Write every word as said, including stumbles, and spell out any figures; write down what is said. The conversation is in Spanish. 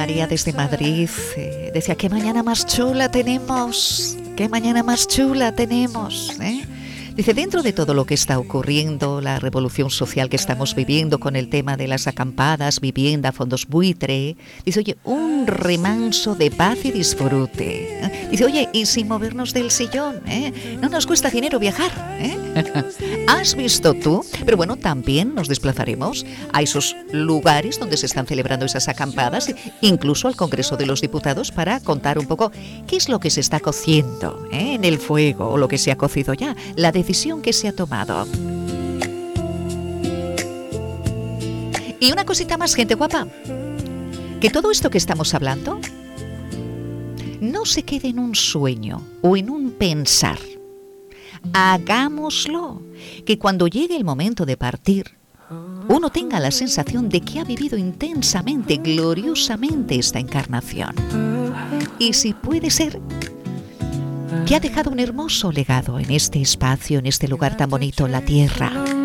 María desde Madrid eh, decía, qué mañana más chula tenemos, qué mañana más chula tenemos, ¿eh? Dice, dentro de todo lo que está ocurriendo, la revolución social que estamos viviendo con el tema de las acampadas, vivienda, fondos buitre, dice, oye, un remanso de paz y disfrute. Dice, oye, y sin movernos del sillón, ¿eh? No nos cuesta dinero viajar, ¿eh? ¿Has visto tú? Pero bueno, también nos desplazaremos a esos lugares donde se están celebrando esas acampadas, incluso al Congreso de los Diputados, para contar un poco qué es lo que se está cociendo, ¿eh? En el fuego, o lo que se ha cocido ya, la decisión que se ha tomado. Y una cosita más, gente guapa, que todo esto que estamos hablando no se quede en un sueño o en un pensar. Hagámoslo, que cuando llegue el momento de partir, uno tenga la sensación de que ha vivido intensamente, gloriosamente esta encarnación. Y si puede ser, que ha dejado un hermoso legado en este espacio, en este lugar tan bonito, la Tierra.